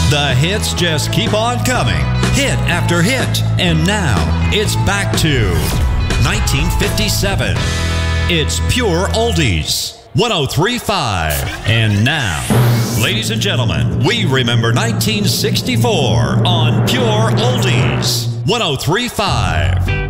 The hits just keep on coming, hit after hit. And now, it's back to 1957. It's Pure Oldies, 103.5. And now, ladies and gentlemen, we remember 1964 on Pure Oldies, 103.5.